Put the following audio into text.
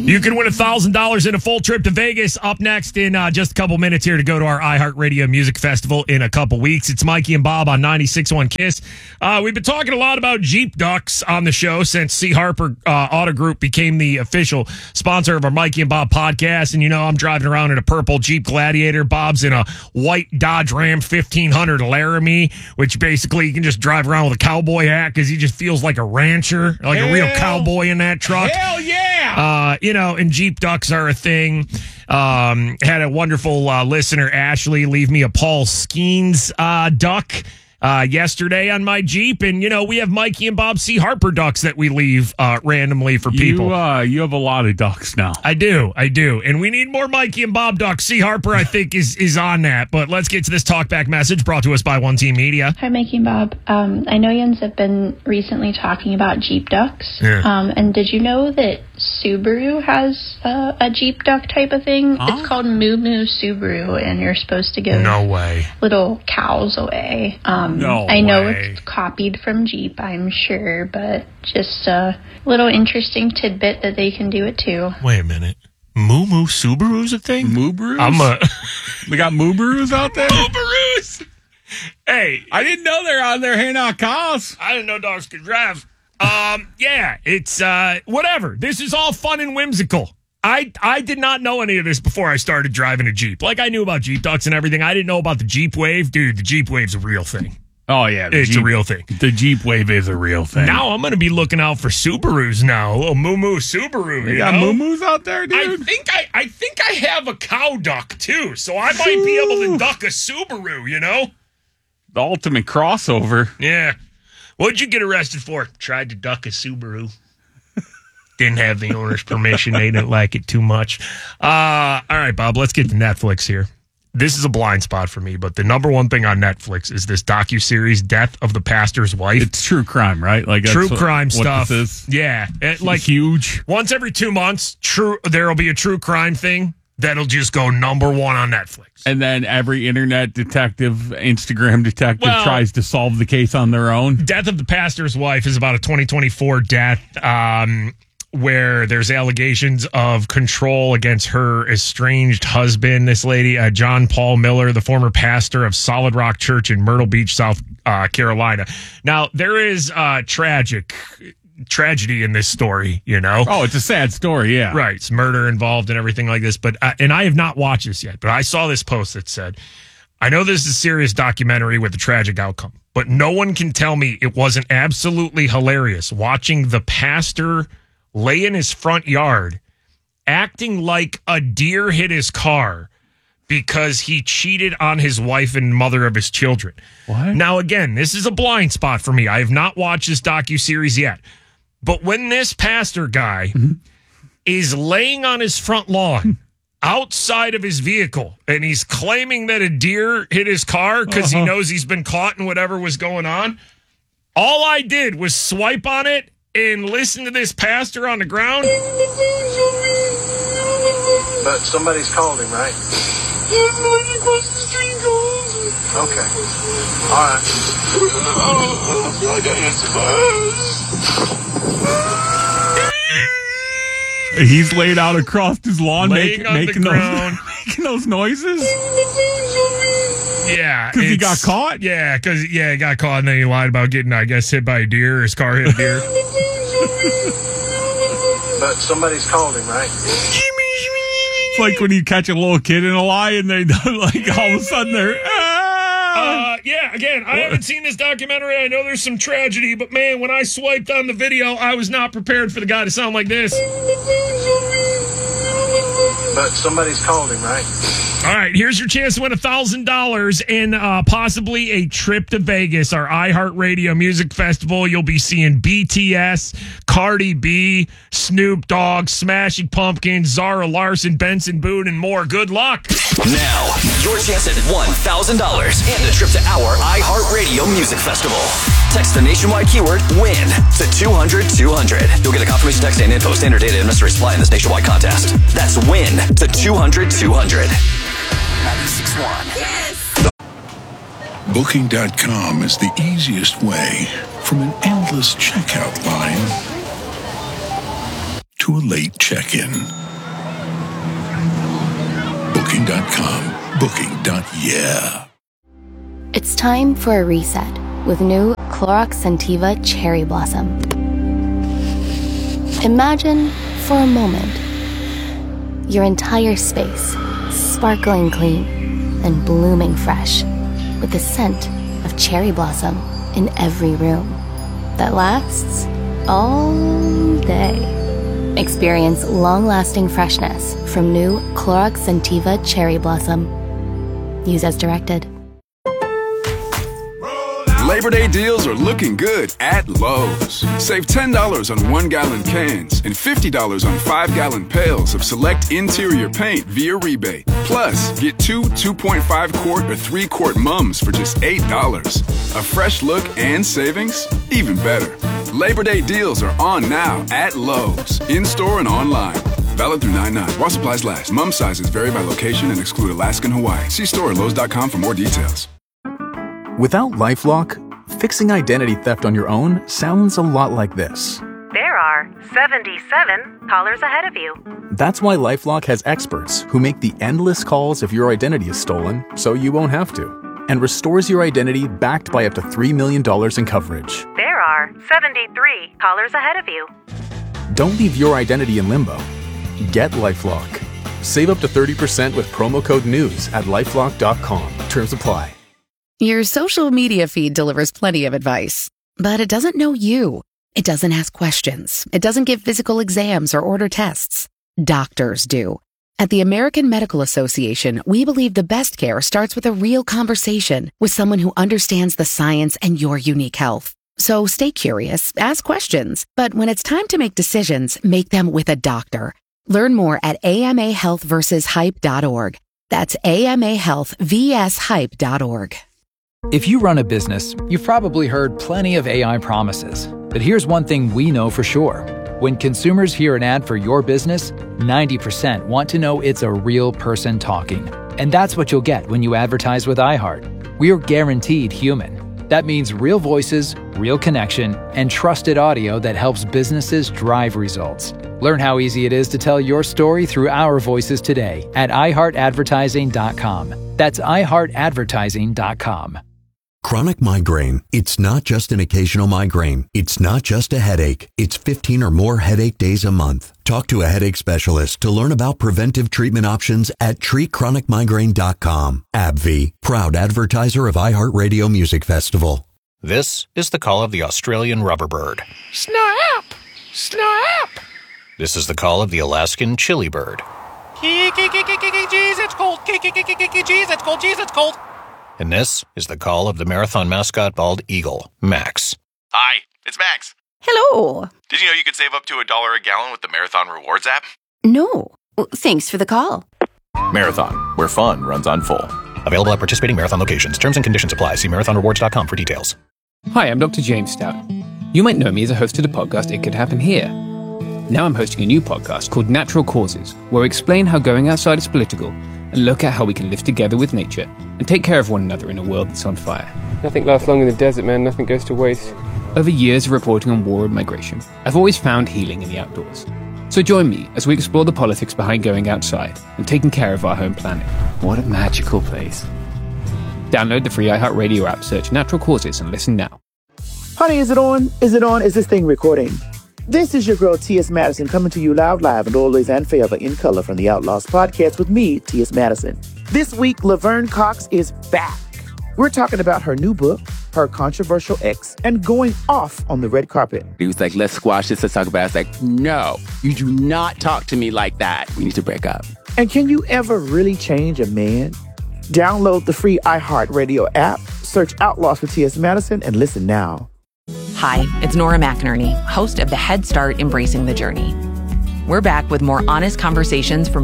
You can win $1,000 in a full trip to Vegas. Up next in just a couple minutes here to go to our iHeartRadio Music Festival in a couple weeks. It's Mikey and Bob on 96.1 KISS. We've been talking a lot about Jeep Ducks on the show since C. Harper Auto Group became the official sponsor of our Mikey and Bob podcast. And, you know, I'm driving around in a purple Jeep Gladiator. Bob's in a white Dodge Ram 1500 Laramie, which basically you can just drive around with a cowboy hat because he just feels like a rancher, like a real cowboy in that truck. Hell yeah! You know, and Jeep Ducks are a thing. Had a wonderful listener, Ashley, leave me a Paul Skeens duck yesterday on my Jeep. And, you know, we have Mikey and Bob C. Harper ducks that we leave randomly for people. You have a lot of ducks now. I do. And we need more Mikey and Bob ducks. C. Harper, I think, is on that. But let's get to this talkback message brought to us by One Team Media. Hi, Mikey and Bob. I know Jens have been recently talking about Jeep Ducks. Yeah. And did you know that Subaru has a Jeep Duck type of thing? Huh? It's called Moo Moo Subaru, and you're supposed to give No way. little cows away. No I know way. it's copied from Jeep, I'm sure, but just a little interesting tidbit that they can do it too. Wait a minute. Moo Moo Subaru's a thing? Moobaroos? We got Moobaroos out there? Moobaroos! Hey, I didn't know they're out there handing out cows. I didn't know dogs could drive. Yeah, it's whatever. This is all fun and whimsical. I did not know any of this before I started driving a Jeep. Like, I knew about Jeep Ducks and everything. I didn't know about the Jeep Wave. Dude, the Jeep Wave's a real thing. Oh, yeah. It's a real thing. The Jeep Wave is a real thing. Now I'm going to be looking out for Subarus now. A Moo Moo Subaru. You got Moo-Moos out there, dude? I think I have a cow duck, too. So I might be able to duck a Subaru, you know? The ultimate crossover. Yeah. What'd you get arrested for? Tried to duck a Subaru. Didn't have the owner's permission. They didn't like it too much. All right, Bob, let's get to Netflix here. This is a blind spot for me, but the number one thing on Netflix is this docuseries, Death of the Pastor's Wife. It's true crime, right? Like true crime stuff. This is. Yeah. Like huge. Once every 2 months, there'll be a true crime thing that'll just go number one on Netflix. And then every internet detective, Instagram detective tries to solve the case on their own. Death of the Pastor's Wife is about a 2024 death where there's allegations of control against her estranged husband. This lady, John Paul Miller, the former pastor of Solid Rock Church in Myrtle Beach, South Carolina. Now, there is tragedy in this story, you know? Oh, it's a sad story, yeah. Right. It's murder involved and everything like this. But and I have not watched this yet, but I saw this post that said, I know this is a serious documentary with a tragic outcome, but no one can tell me it wasn't absolutely hilarious watching the pastor lay in his front yard acting like a deer hit his car because he cheated on his wife and mother of his children. What? Now, again, this is a blind spot for me. I have not watched this docuseries yet. But when this pastor guy is laying on his front lawn outside of his vehicle and he's claiming that a deer hit his car because he knows he's been caught in whatever was going on, all I did was swipe on it and listen to this pastor on the ground. But somebody's called him, right? Okay. All right. He's laid out across his lawn Laying on the making ground. making those noises? Yeah. Because he got caught? Yeah, because he got caught and then he lied about getting, I guess, hit by a deer. His car hit a deer. But somebody's called him, right? It's like when you catch a little kid in a lie and they like all of a sudden they're Yeah, again, I haven't seen this documentary. I know there's some tragedy, but man, when I swiped on the video, I was not prepared for the guy to sound like this. But somebody's called him, right? All right, here's your chance to win $1,000 and possibly a trip to Vegas, our iHeartRadio Music Festival. You'll be seeing BTS, Cardi B, Snoop Dogg, Smashing Pumpkins, Zara Larson, Benson Boone, and more. Good luck. Now, your chance at $1,000 and a trip to our iHeartRadio Music Festival. Text the nationwide keyword WIN to 200-200. You'll get a confirmation text and info. Standard data and mystery supply in this nationwide contest. That's WIN to 200-200. 96.1. Booking.com is the easiest way from an endless checkout line to a late check-in. Booking.com. Booking.yeah. It's time for a reset with new Clorox Scentiva Cherry Blossom. Imagine, for a moment, your entire space sparkling clean and blooming fresh with the scent of cherry blossom in every room that lasts all day. Experience long-lasting freshness from new Clorox Scentiva Cherry Blossom. Use as directed. Labor Day deals are looking good at Lowe's. Save $10 on 1-gallon cans and $50 on 5-gallon pails of select interior paint via rebate. Plus, get 2 2.5-quart or 3-quart mums for just $8. A fresh look and savings? Even better. Labor Day deals are on now at Lowe's, in-store and online. Valid through 9/9. While supplies last. Mum sizes vary by location and exclude Alaska and Hawaii. See store at Lowe's.com for more details. Without LifeLock, fixing identity theft on your own sounds a lot like this. There are 77 callers ahead of you. That's why LifeLock has experts who make the endless calls if your identity is stolen so you won't have to, and restores your identity backed by up to $3 million in coverage. There are 73 callers ahead of you. Don't leave your identity in limbo. Get LifeLock. Save up to 30% with promo code NEWS at LifeLock.com. Terms apply. Your social media feed delivers plenty of advice, but it doesn't know you. It doesn't ask questions. It doesn't give physical exams or order tests. Doctors do. At the American Medical Association, we believe the best care starts with a real conversation with someone who understands the science and your unique health. So stay curious, ask questions, but when it's time to make decisions, make them with a doctor. Learn more at amahealthversushype.org. That's amahealthvshype.org. If you run a business, you've probably heard plenty of AI promises. But here's one thing we know for sure. When consumers hear an ad for your business, 90% want to know it's a real person talking. And that's what you'll get when you advertise with iHeart. We're guaranteed human. That means real voices, real connection, and trusted audio that helps businesses drive results. Learn how easy it is to tell your story through our voices today at iHeartAdvertising.com. That's iHeartAdvertising.com. Chronic migraine. It's not just an occasional migraine. It's not just a headache. It's 15 or more headache days a month. Talk to a headache specialist to learn about preventive treatment options at treatchronicmigraine.com. AbbVie, proud advertiser of iHeartRadio Music Festival. This is the call of the Australian rubberbird. Snap! Snap! This is the call of the Alaskan chili bird. Jeez, it's cold. Jeez, it's cold. Jeez, it's cold. And this is the call of the marathon mascot bald eagle, Max. Hi, it's Max. Hello. Did you know you could save up to $1 a gallon with the Marathon Rewards app? No. Thanks for the call. Marathon, where fun runs on full. Available at participating marathon locations. Terms and conditions apply. See marathonrewards.com for details. Hi, I'm Dr. James Stout. You might know me as a host of the podcast It Could Happen Here. Now I'm hosting a new podcast called Natural Causes, where we explain how going outside is political and look at how we can live together with nature and take care of one another in a world that's on fire. Nothing lasts long in the desert, man. Nothing goes to waste. Over years of reporting on war and migration, I've always found healing in the outdoors. So join me as we explore the politics behind going outside and taking care of our home planet. What a magical place. Download the free iHeartRadio app, search Natural Causes, and listen now. Honey, is it on? Is it on? Is this thing recording? This is your girl, T.S. Madison, coming to you loud, live, and always and forever in color from the Outlaws podcast with me, T.S. Madison. This week, Laverne Cox is back. We're talking about her new book, her controversial ex, and going off on the red carpet. He was like, let's squash this, let's talk about it. I was like, no, you do not talk to me like that. We need to break up. And can you ever really change a man? Download the free iHeartRadio app, search Outlaws for T.S. Madison, and listen now. Hi, it's Nora McInerney, host of the Head Start Embracing the Journey. We're back with more honest conversations from